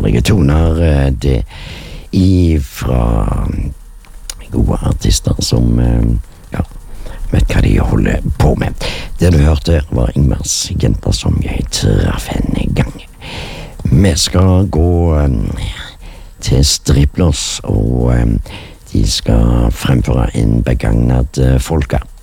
herlige toner, det ifra gode artister som vet hva de holder på med. Det du hørte var Ingmars jenter som jeg traff en gang. Vi skal gå til Striplers, og de skal fremføre en begagnet folka.